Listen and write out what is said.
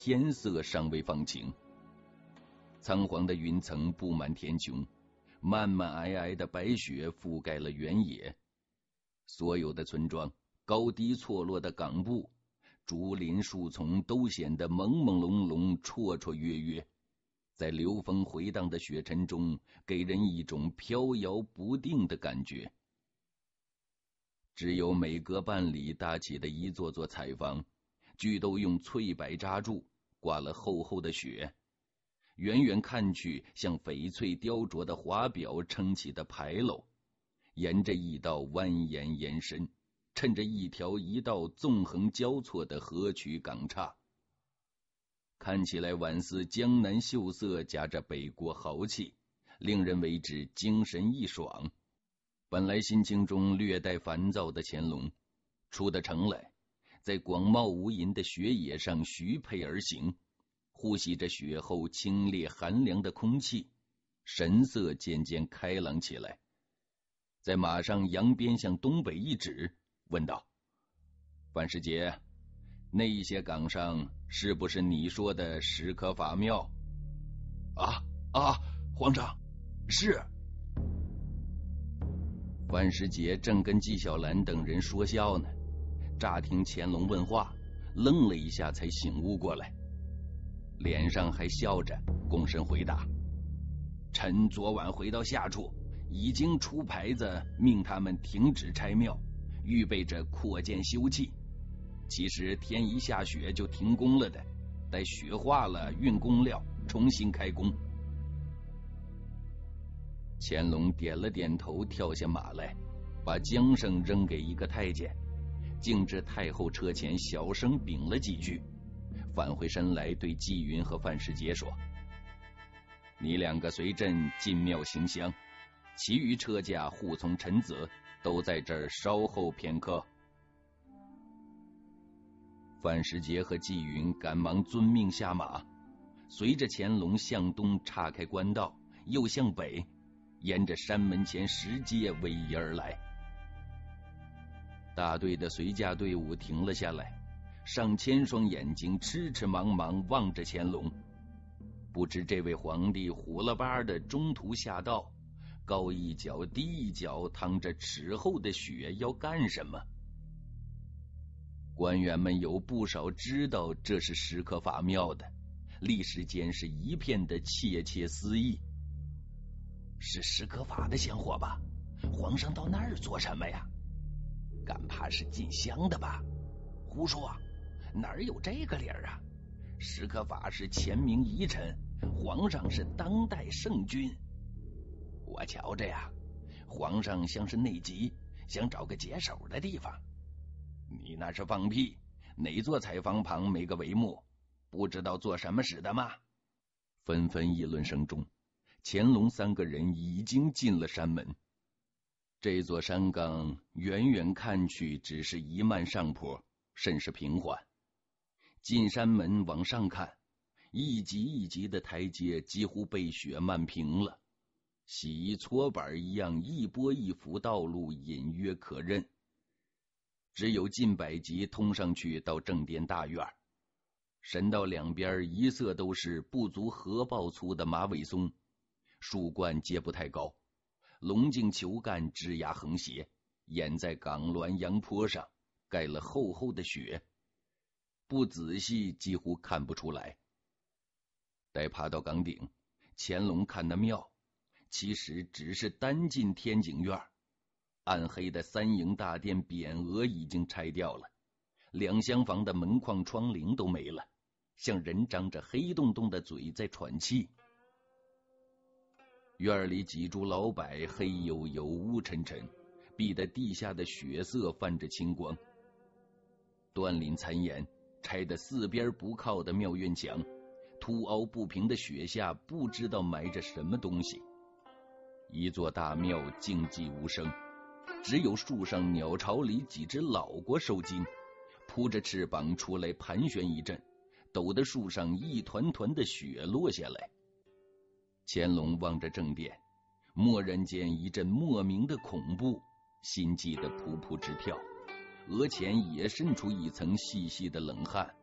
天色尚未放晴，苍黄的云层布满天穹，漫漫皑皑的白雪覆盖了原野。所有的村庄、高低错落的岗部、竹林树丛都显得朦朦胧胧、绰绰约约，在流风回荡的雪尘中，给人一种飘摇不定的感觉。只有每隔半里搭起的一座座彩房，俱都用翠柏扎住，挂了厚厚的雪，远远看去像翡翠雕琢的华表撑起的牌楼，沿着驿道蜿蜒延伸，趁着一条一道纵横交错的河曲港岔，看起来宛似江南秀色夹着北国豪气，令人为之精神一爽。本来心情中略带烦躁的乾隆，出得城来，在广袤无垠的雪野上徐沛而行，呼吸着雪后清冽寒凉的空气，神色渐渐开朗起来。在马上扬鞭向东北一指，问道：范世杰，那一些岗上是不是你说的石刻法庙？ 皇上，是。 范世杰正跟纪晓岚等人说笑呢，乍听乾隆问话，愣了一下才醒悟过来，脸上还笑着，躬身回答：臣昨晚回到下处，已经出牌子命他们停止拆庙，预备着扩建修葺。其实天一下雪就停工了的，待雪化了运工料，重新开工。乾隆点了点头，跳下马来，把缰绳扔给一个太监，径至太后车前小声禀了几句，返回身来对纪云和范世杰说：你两个随朕进庙行香，其余车驾护从臣子都在这儿稍后片刻。范世杰和纪云赶忙遵命下马，随着乾隆向东岔开官道，又向北，沿着山门前石阶逶迤而来。大队的随驾队伍停了下来，上千双眼睛痴痴茫茫望着乾隆，不知这位皇帝虎了巴的中途下道，高一脚低一脚淌着尺厚的雪要干什么。官员们有不少知道这是石刻法庙的，历时间是一片的窃窃私议。 是石刻法的香火吧？皇上到那儿做什么呀？敢怕是进香的吧？胡说，哪儿有这个理儿啊？石刻法是前明遗臣，皇上是当代圣君。我瞧着呀，皇上像是内急，想找个解手的地方。你那是放屁！哪座彩房旁没个帷幕？不知道做什么使的吗？ 纷纷议论声中，乾隆三个人已经进了山门。这座山岗远远看去只是一漫上坡，甚是平缓。进山门往上看，一级一级的台阶几乎被雪漫平了，洗衣搓板一样一波一幅道路隐约可认。只有近百级通上去到正殿大院，神道两边一色都是不足荷包粗的马尾松，树冠皆不太高，龙颈球干枝桠横斜，掩在岗峦阳坡上，盖了厚厚的雪，不仔细几乎看不出来。待爬到岗顶，乾隆看那庙，其实只是单进天井院，暗黑的三楹大殿匾额已经拆掉了，两厢房的门框窗棂都没了，像人张着黑洞洞的嘴在喘气。院里几株老柏黑黝黝乌沉沉，逼得地下的血色泛着青光。断林残垣，拆得四边不靠的庙院墙，凸凹不平的雪下不知道埋着什么东西。一座大庙静寂无声，只有树上鸟巢里几只老鸹收金，扑着翅膀出来盘旋一阵，抖得树上一团团的雪落下来。乾隆望着正殿，蓦然间一阵莫名的恐怖，心悸得扑扑直跳，额前也渗出一层细细的冷汗。